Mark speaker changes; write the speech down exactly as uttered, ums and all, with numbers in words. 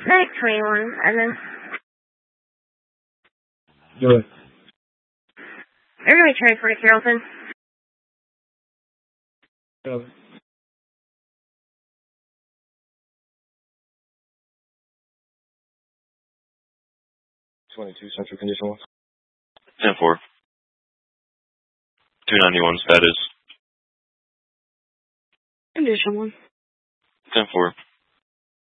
Speaker 1: Medic twenty-one, and then...
Speaker 2: Do it.
Speaker 1: They're going to be Cherry forty, Carrollton.
Speaker 2: Go.
Speaker 3: twenty-two Central Condition one.
Speaker 4: ten four. two ninety-one status.
Speaker 1: Condition one.
Speaker 4: ten four.